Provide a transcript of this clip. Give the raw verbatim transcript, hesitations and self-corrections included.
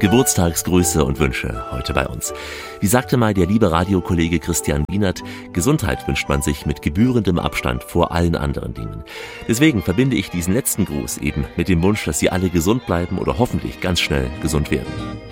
Geburtstagsgrüße und Wünsche heute bei uns. Wie sagte mal der liebe Radiokollege Christian Wienert, Gesundheit wünscht man sich mit gebührendem Abstand vor allen anderen Dingen. Deswegen verbinde ich diesen letzten Gruß eben mit dem Wunsch, dass Sie alle gesund bleiben oder hoffentlich ganz schnell gesund werden.